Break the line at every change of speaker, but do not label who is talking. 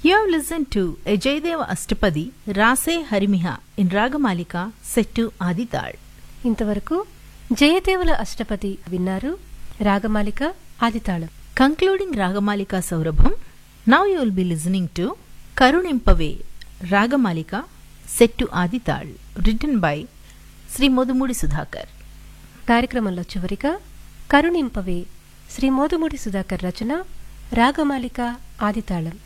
You have listened to a Jayadeva Ashtapadi Rase Harimiha in Ragamalika set to Adithal.
ఇంతవరకు జయదేవుల అష్టపది విన్నారు. Ragamalika ఆదితాళం.
Concluding Ragamalika Saurabham, now you will be listening to Karunimpave Ragamalika set to Adithal, written by Sri Modumudi Sudhakar.
కార్యక్రమంలో చివరిగా కరుణింపవే శ్రీ మోదుముడి సుధాకర్ రచన రాగమాలిక ఆదితాళం.